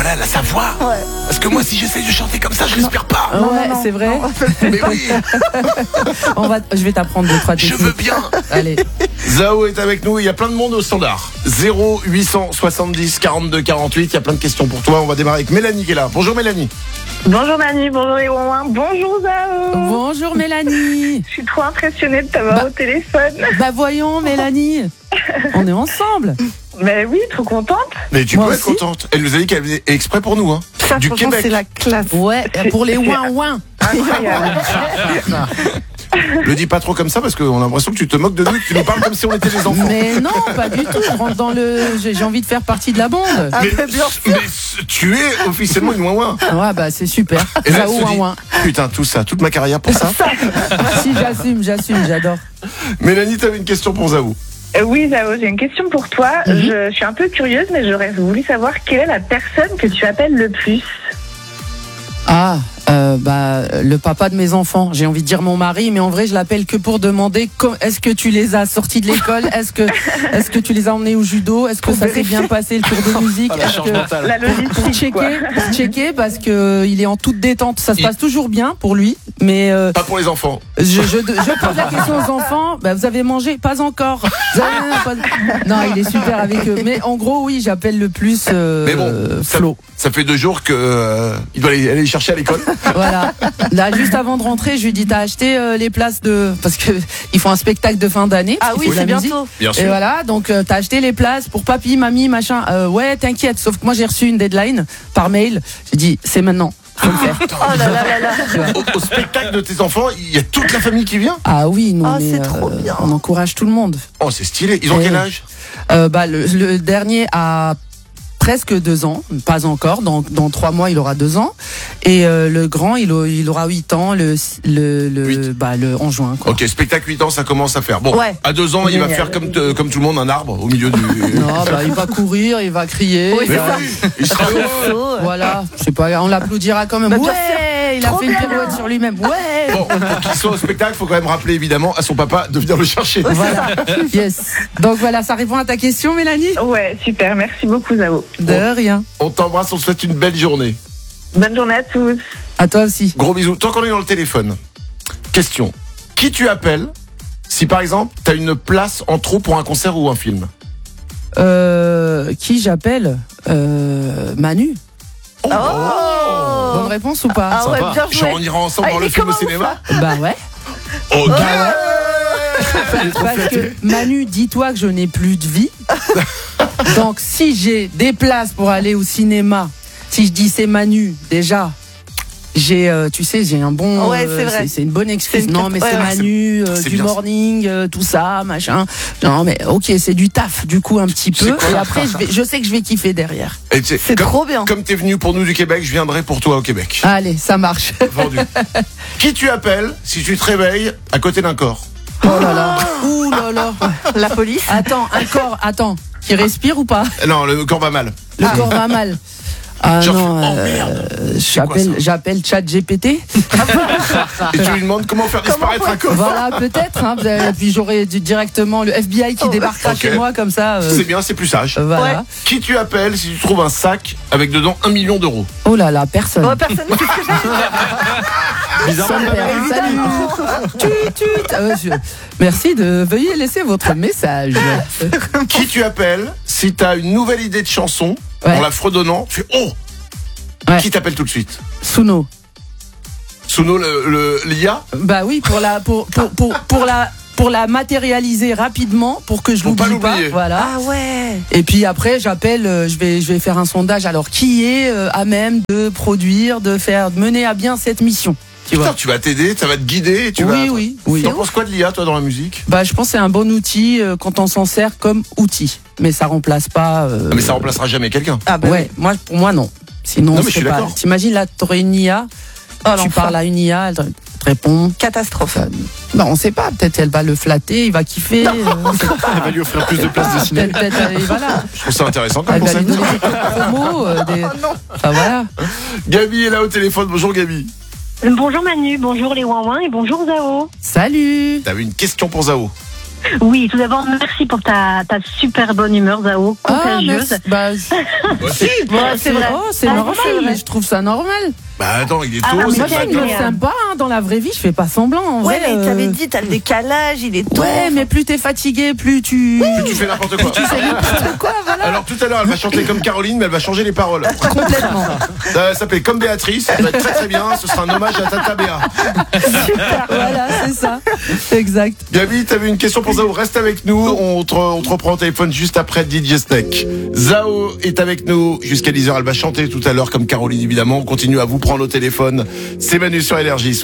voilà, la voix. Ouais. Parce que moi, si j'essaye de chanter comme ça, je respire pas. Ouais, c'est vrai. Mais oui, Je vais t'apprendre 2-3 je techniques. veux bien. Allez. Zao est avec nous, il y a plein de monde au standard. 0870 42 48, il y a plein de questions pour toi. On va démarrer avec Mélanie qui est là. Bonjour Mélanie. Bonjour Manu, bonjour les Ouin, bonjour Zao. Bonjour Mélanie. Je suis trop impressionnée de t'avoir au téléphone. Bah voyons Mélanie. On est ensemble. Mais oui, trop contente. Mais tu Moi peux être aussi. contente. Elle nous a dit qu'elle venait exprès pour nous, hein. Ça, Du franchement, Québec. c'est la classe. Ouais, pour les ouin-ouin. Incroyable. Le dis pas trop comme ça parce qu'on a l'impression que tu te moques de nous, que tu nous parles comme si on était des enfants. Mais non, pas du tout. Je rentre dans le. J'ai envie de faire partie de la bande. Ah, Mais, bah, bien sûr. mais tu es officiellement une ouin-ouin. Ouais, bah c'est super. Et là, elle Zao se dit, ouin-ouin. putain, tout ça, toute ma carrière pour ça. Si, j'assume, j'adore. Mélanie, t'avais une question pour Zao. Oui Zao, j'ai une question pour toi. Je suis un peu curieuse, mais j'aurais voulu savoir quelle est la personne que tu appelles le plus. Ah, le papa de mes enfants. J'ai envie de dire mon mari, mais en vrai, je l'appelle que pour demander est-ce que tu les as sortis de l'école, est-ce que tu les as emmenés au judo, est-ce que ça s'est bien passé le cours de musique, est-ce que La logistique, quoi. checker parce que il est en toute détente. Ça se passe toujours bien pour lui, mais Pas pour les enfants. je pose la question aux enfants. Bah, vous avez mangé? Pas encore. Non, il est super avec eux. Mais en gros, oui, j'appelle le plus Mais bon, Flo. Ça fait 2 jours que il doit aller les chercher à l'école. Voilà. Là, juste avant de rentrer, je lui dis t'as acheté les places parce que ils font un spectacle de fin d'année. Ah parce oui, qu'il faut c'est la musique. bientôt. Bien Et sûr. voilà, donc t'as acheté les places pour papy, mamie, machin. Ouais, t'inquiète. Sauf que moi j'ai reçu une deadline par mail. J'ai dit c'est maintenant. Faut le faire. Oh là là là là. Au spectacle de tes enfants, il y a toute la famille qui vient. Ah oui, non Oh, mais c'est trop bien. on encourage tout le monde. Oh, c'est stylé. Ils ont Et- quel âge? Le dernier a presque 2 ans, pas encore. Dans 3 mois, il aura 2 ans. Et le grand, il aura 8 ans en juin. Quoi. Ok, spectacle 8 ans, ça commence à faire. Bon, Ouais. à 2 ans, il va Mais, faire comme tout le monde un arbre au milieu du. Non, il va courir, il va crier. Oui, Mais c'est ça. oui, il sera heureux. Flo, Voilà, je sais pas, on l'applaudira quand même. Bah, bien Ouais, il a Trop fait une bien. pirouette sur lui-même. Ouais. Bon, pour qu'il soit au spectacle, il faut quand même rappeler évidemment à son papa de venir le chercher. Voilà. Yes. Donc voilà, ça répond à ta question, Mélanie. Ouais, super, merci beaucoup Zao. De rien. On t'embrasse, on te souhaite une belle journée. Bonne journée à tous. À toi aussi. Gros bisous. Tant qu'on est dans le téléphone, question. Qui tu appelles si par exemple t'as une place en trop pour un concert ou un film? Qui j'appelle Manu. Oh. Bonne réponse ou pas? Ah ouais, bien Genre joué. on ira ensemble Ah, voir il le est film au comment, cinéma? Bah ouais. Ok. Parce que Manu, dis-toi que je n'ai plus de vie. Donc si j'ai des places pour aller au cinéma, si je dis c'est Manu, déjà, j'ai un bon. Ouais, c'est vrai. C'est une bonne excuse. C'est une Non, carte- mais ouais, c'est ouais. Manu, C'est du bien. morning, tout ça, machin. Non, mais ok, c'est du taf, du coup, un petit C'est peu. quoi Et après, je sais que je vais kiffer derrière. Et tu sais, C'est trop bien. Comme t'es venu pour nous du Québec, je viendrai pour toi au Québec. Allez, ça marche. Vendu. Qui tu appelles si tu te réveilles à côté d'un corps? Oh là là. Ouh là là. La police. Attends, un corps, qui respire ou pas? Non, le corps va mal. Le corps va mal. Ah Genre, non, oh merde. quoi, j'appelle ChatGPT. Et tu lui demandes comment faire disparaître un corps. Voilà, peut-être. Hein, et puis j'aurai directement le FBI qui débarquera Ok. chez moi comme ça. C'est bien, c'est plus sage. Voilà. Ouais. Qui tu appelles si tu trouves un sac avec dedans 1 million d'euros? Oh là là, personne. Oh, personne ne sait ce que j'ai. Bizarrement. Salut. Tut, tut. Merci de veuillez laisser votre message. Qui tu appelles si t'as une nouvelle idée de chanson Ouais. en la fredonnant, tu fais oh. Ouais. Qui t'appelle tout de suite? Suno. Suno l'IA? Bah oui, pour la matérialiser rapidement pour que je Pour pas l'oublie pas. l'oublier. Voilà. Ah ouais. Et puis après, j'appelle, je vais faire un sondage. Alors, qui est à même de produire, de mener à bien cette mission? Tu vois? Putain, tu vas t'aider, ça va te guider. Tu vas... Oui. T'en penses quoi de l'IA, toi, dans la musique? Bah, je pense que c'est un bon outil quand on s'en sert comme outil. Mais ça remplace pas. Ah, mais ça remplacera jamais quelqu'un. Ah bah Ouais, pour moi, non. Sinon, Non, mais c'est je suis pas. d'accord. T'imagines là, t'aurais une IA, Oh, tu l'enfer. parles à une IA, elle te répond. Catastrophe. Non, on sait pas. Peut-être elle va le flatter, il va kiffer. Elle va lui offrir plus de places de cinéma. Voilà. Je trouve ça intéressant comme Elle va lui concept. donner des promos. Enfin voilà. Gabi est là au téléphone. Bonjour Gabi. Bonjour Manu, bonjour les Ouin-Ouin et bonjour Zao. Salut. T'avais une question pour Zao. Oui, tout d'abord, merci pour ta super bonne humeur, Zao, contagieuse. Merci. Aussi. C'est vrai. Oh, c'est Ah, normal. c'est vrai. Je trouve ça normal. Bah attends, il est tôt, Ah, non, mais c'est Moi, pas je suis une meuf agréable. sympa. Dans la vraie vie, je fais pas semblant. En Ouais, vrai, mais t'avais dit, t'as le décalage, il est tôt. Ouais, mais plus t'es fatigué, plus tu. Plus tu fais n'importe quoi. Tu fais n'importe quoi, voilà. Alors tout à l'heure, elle va chanter comme Caroline, mais elle va changer les paroles. Complètement. Ça va s'appeler Comme Béatrice, ça va être très très bien. Ce sera un hommage à Tata Béa. Voilà, c'est ça. Exact. Gabi, t'avais une question pour Zao. Reste avec nous. On te reprend au téléphone juste après DJ Snake. Zao est avec nous jusqu'à 10h. Elle va chanter tout à l'heure comme Caroline, évidemment. On continue à vous prendre au téléphone. C'est Manu sur Énergie.